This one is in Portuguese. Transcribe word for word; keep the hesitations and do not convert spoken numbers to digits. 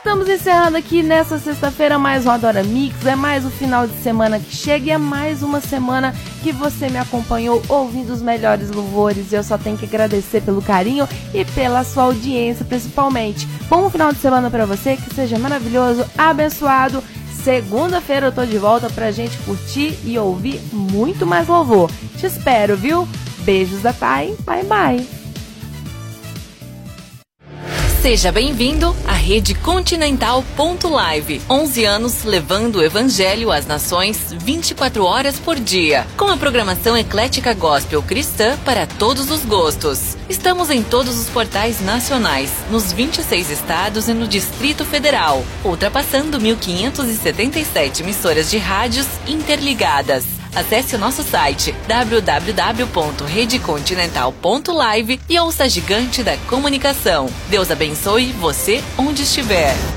Estamos encerrando aqui nessa sexta-feira mais uma Adora Mix, é mais um final de semana que chega e é mais uma semana que você me acompanhou ouvindo os melhores louvores e eu só tenho que agradecer pelo carinho e pela sua audiência principalmente. Bom final de semana pra você, que seja maravilhoso, abençoado. Segunda-feira eu tô de volta pra gente curtir e ouvir muito mais louvor. Te espero, viu? Beijos da Thay, bye bye. Seja bem-vindo à Rede Continental ponto live. onze anos levando o Evangelho às nações vinte e quatro horas por dia. Com a programação eclética gospel cristã para todos os gostos. Estamos em todos os portais nacionais, nos vinte e seis estados e no Distrito Federal, ultrapassando mil quinhentas e setenta e sete emissoras de rádios interligadas. Acesse o nosso site w w w ponto rede continental ponto live e ouça a gigante da comunicação. Deus abençoe você onde estiver.